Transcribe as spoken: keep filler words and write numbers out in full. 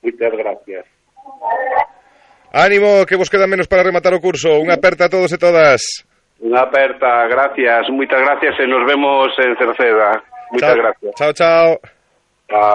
Moitas gracias. Ánimo, que vos queda menos para rematar o curso. Unha aperta a todos e todas. Unha aperta, gracias, moitas gracias e nos vemos en Cerceda. Moitas chao. gracias. Chao, chao. Chao.